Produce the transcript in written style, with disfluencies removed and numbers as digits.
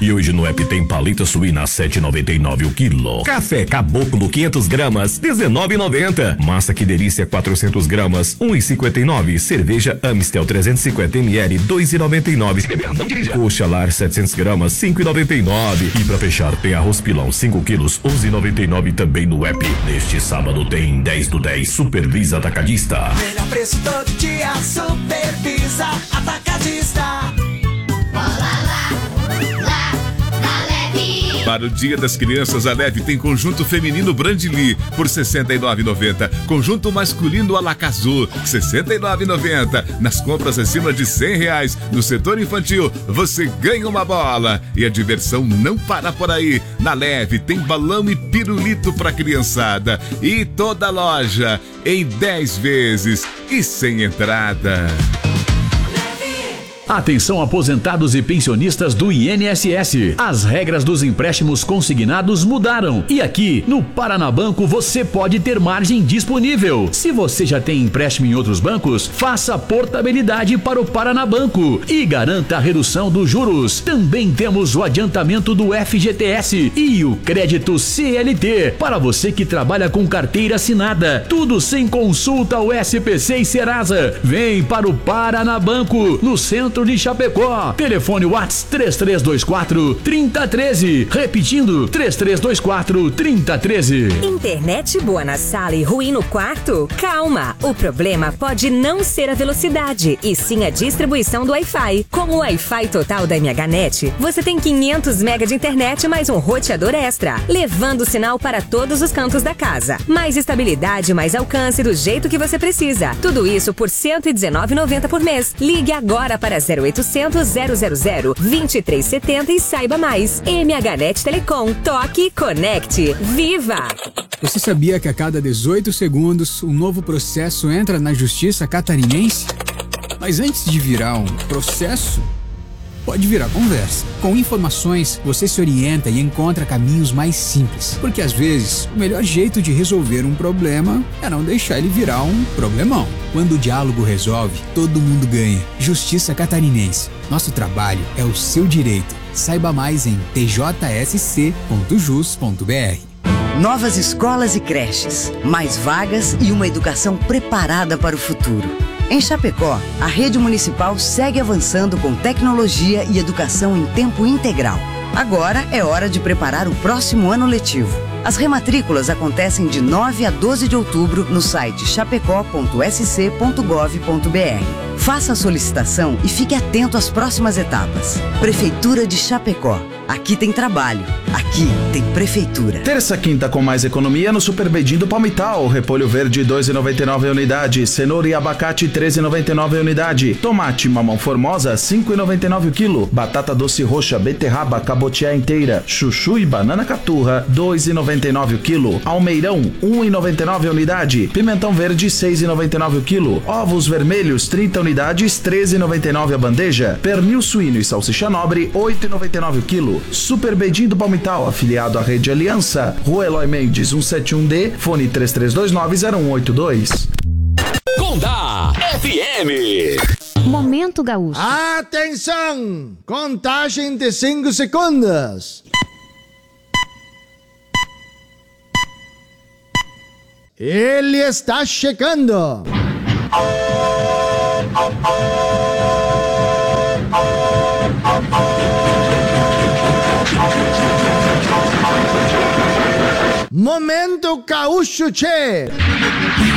E hoje no app tem paleta suína 7,99 o quilo. Café Caboclo 500 gramas 19,90. Massa Que Delícia 400 gramas 1,59. Cerveja Amstel 350 ml 2,99. Coxa Lar 700 gramas 5,99. E pra fechar tem arroz pilão 5 quilos 11,99 também no app. Neste sábado tem 10 do 10 Supervisa Atacadista. Melhor preço todo dia, Supervisa Atacadista. Para o Dia das Crianças, a Leve tem conjunto feminino Brandly por R$ 69,90. Conjunto masculino Alacazul, R$ 69,90. Nas compras acima de R$100 no setor infantil, você ganha uma bola. E a diversão não para por aí. Na Leve tem balão e pirulito para criançada. E toda loja em 10 vezes e sem entrada. Atenção aposentados e pensionistas do INSS. As regras dos empréstimos consignados mudaram. E aqui, no Paranabanco, você pode ter margem disponível. Se você já tem empréstimo em outros bancos, faça portabilidade para o Paranabanco e garanta a redução dos juros. Também temos o adiantamento do FGTS e o crédito CLT para você que trabalha com carteira assinada. Tudo sem consulta ao SPC e Serasa. Vem para o Paranabanco, no centro de Chapecó. Telefone WhatsApp 3324-3013. Repetindo, 3324-3013. Internet boa na sala e ruim no quarto? Calma, o problema pode não ser a velocidade, e sim a distribuição do Wi-Fi. Com o Wi-Fi total da MHNet, você tem 500 MB de internet mais um roteador extra, levando o sinal para todos os cantos da casa. Mais estabilidade, mais alcance do jeito que você precisa. Tudo isso por R$ 119,90 por mês. Ligue agora para 0800 000 2370 e saiba mais. MHNet Telecom. Toque e conecte. Viva! Você sabia que a cada 18 segundos um novo processo entra na Justiça Catarinense? Mas antes de virar um processo, pode virar conversa. Com informações, você se orienta e encontra caminhos mais simples. Porque às vezes, o melhor jeito de resolver um problema é não deixar ele virar um problemão. Quando o diálogo resolve, todo mundo ganha. Justiça Catarinense. Nosso trabalho é o seu direito. Saiba mais em tjsc.jus.br. Novas escolas e creches, mais vagas e uma educação preparada para o futuro. Em Chapecó, a rede municipal segue avançando com tecnologia e educação em tempo integral. Agora é hora de preparar o próximo ano letivo. As rematrículas acontecem de 9 a 12 de outubro no site chapecó.sc.gov.br. Faça a solicitação e fique atento às próximas etapas. Prefeitura de Chapecó. Aqui tem trabalho. Aqui tem prefeitura. Terça quinta com mais economia no Super Bedin do Palmital. Repolho verde 2,99 a unidade. Cenoura e abacate 13,99 a unidade. Tomate mamão formosa 5,99 o quilo. Batata doce roxa, beterraba, cabotiá inteira, chuchu e banana caturra 2,99 o quilo. Almeirão 1,99 a unidade. Pimentão verde 6,99 o quilo. Ovos vermelhos 30 unidades 13,99 a bandeja. Pernil suíno e salsicha nobre 8,99 o quilo. Super Bedin do Palmital, afiliado à Rede Aliança. Rua Eloy Mendes 171D, fone 33290182. Condá FM. Momento Gaúcho. Atenção! Contagem de 5 segundos. Ele está chegando. Momento Gaúcho, che!